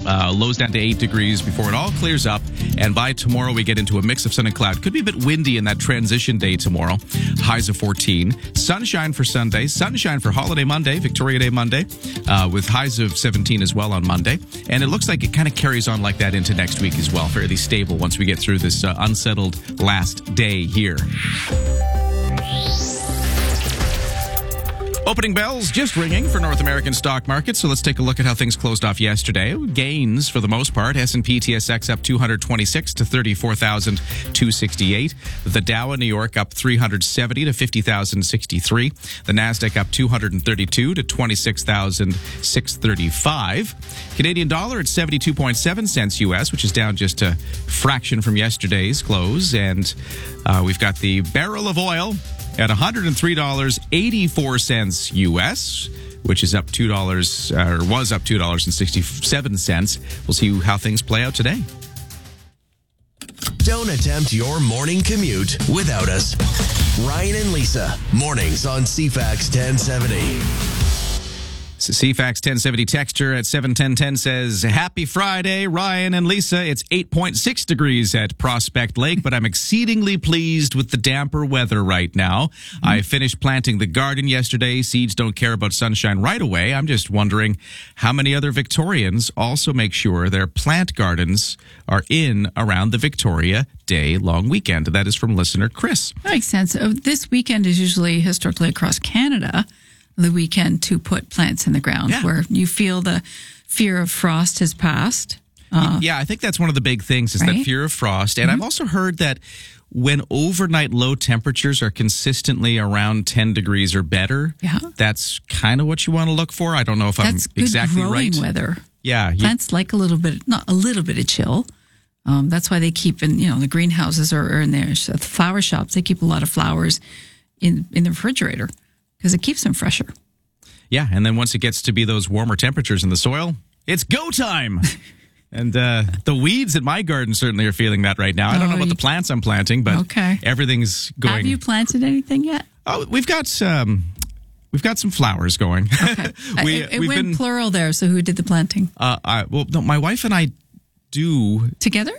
Lows down to 8 degrees before it all clears up. And by tomorrow, we get into a mix of sun and cloud. Could be a bit windy in that transition day tomorrow. Highs of 14. Sunshine for Sunday. Sunshine for Holiday Monday, Victoria Day Monday, with highs of 17 as well on Monday. And it looks like it kind of carries on like that into next week as well. Fairly stable once we get through this unsettled last day here. Opening bells just ringing for North American stock markets, so let's take a look at how things closed off yesterday. Gains for the most part. S&P TSX up 226 to 34,268. The Dow in New York up 370 to 50,063. The Nasdaq up 232 to 26,635. Canadian dollar at 72.7 cents US, which is down just a fraction from yesterday's close. And we've got the barrel of oil at $103.84 US, which is up $2, or was up $2.67. We'll see how things play out today. Don't attempt your morning commute without us. Ryan and Lisa, mornings on CFAX 1070. CFAX 1070 texture at 71010 says, Happy Friday, Ryan and Lisa. It's 8.6 degrees at Prospect Lake, but I'm exceedingly pleased with the damper weather right now. I finished planting the garden yesterday. Seeds don't care about sunshine right away. I'm just wondering how many other Victorians also make sure their plant gardens are in around the Victoria Day long weekend. That is from listener Chris. That makes sense. This weekend is usually historically across Canada the weekend to put plants in the ground where you feel the fear of frost has passed. Yeah, I think that's one of the big things is that fear of frost. And I've also heard that when overnight low temperatures are consistently around 10 degrees or better, that's kind of what you want to look for. I don't know if that's I'm exactly right. That's good growing weather. Yeah. Plants like a little bit, not a little bit of chill. That's why they keep in, the greenhouses or in their flower shops, they keep a lot of flowers in the refrigerator, because it keeps them fresher. Yeah, and then once it gets to be those warmer temperatures in the soil, it's go time. And the weeds in my garden certainly are feeling that right now. I don't know about the plants I'm planting, but everything's going. Have you planted anything yet? Oh, we've got some flowers going. Okay. It went plural there, so who did the planting? My wife and I do. Together?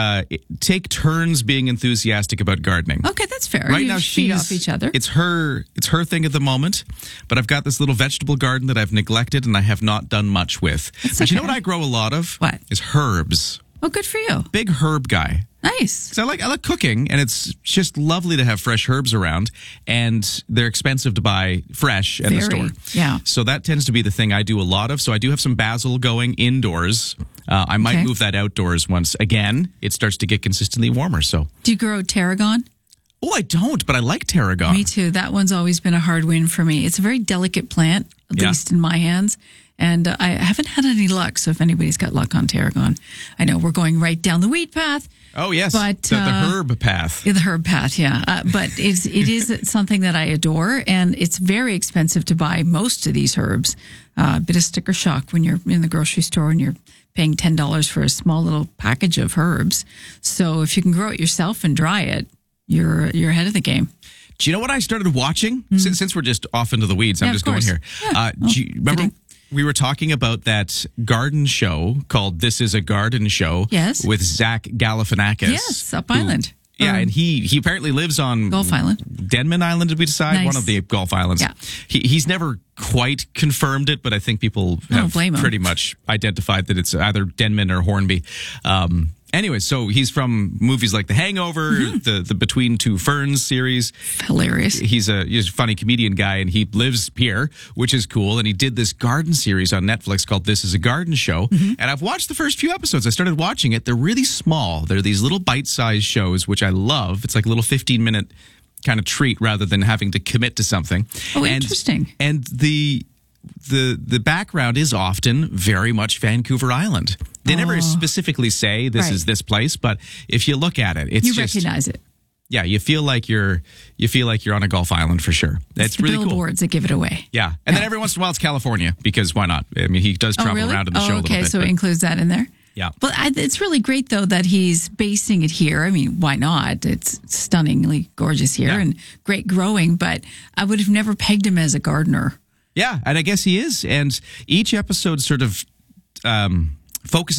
Take turns being enthusiastic about gardening. Okay, that's fair. Right you now, feed off each other. It's her thing at the moment. But I've got this little vegetable garden that I've neglected and I have not done much with. But you know what I grow a lot of? What? Is herbs. Oh, good for you. Big herb guy. Nice. Because I like cooking, and it's just lovely to have fresh herbs around, and they're expensive to buy fresh at the store. Yeah. So that tends to be the thing I do a lot of. So I do have some basil going indoors. I might move that outdoors once again. It starts to get consistently warmer. So. Do you grow tarragon? Oh, I don't, but I like tarragon. Me too. That one's always been a hard win for me. It's a very delicate plant, at least in my hands. And I haven't had any luck. So if anybody's got luck on tarragon, I know we're going right down the weed path. Oh, yes. But, the herb path. The herb path, yeah. But it is something that I adore. And it's very expensive to buy most of these herbs. A bit of sticker shock when you're in the grocery store and you're paying $10 for a small little package of herbs. So if you can grow it yourself and dry it, you're ahead of the game. Do you know what I started watching? Since we're just off into the weeds, I'm just going here. Yeah. Do you remember we were talking about that garden show called This Is a Garden Show with Zach Galifianakis. Yes, Up Island. Yeah, and he apparently lives on Gulf Island. Denman Island, did we decide? Nice. One of the Gulf Islands. Yeah. He's never quite confirmed it, but I think people have pretty much identified that it's either Denman or Hornby. Anyway, so he's from movies like The Hangover, the Between Two Ferns series. Hilarious. He's a funny comedian guy, and he lives here, which is cool. And he did this garden series on Netflix called This Is a Garden Show. And I've watched the first few episodes. I started watching it. They're really small. They're these little bite-sized shows, which I love. It's like a little 15-minute kind of treat rather than having to commit to something. Oh, interesting. And the background is often very much Vancouver Island. They never specifically say this is this place, but if you look at it, it's you recognize it. Yeah, you feel like you're on a Gulf Island for sure. It's really cool. Billboards that give it away. Yeah, and then every once in a while it's California, because why not? I mean, he does travel around in the show a little bit. Okay, so it includes that in there. Yeah. Well, it's really great, though, that he's basing it here. I mean, why not? It's stunningly gorgeous here and great growing, but I would have never pegged him as a gardener. Yeah, and I guess he is. And each episode sort of focuses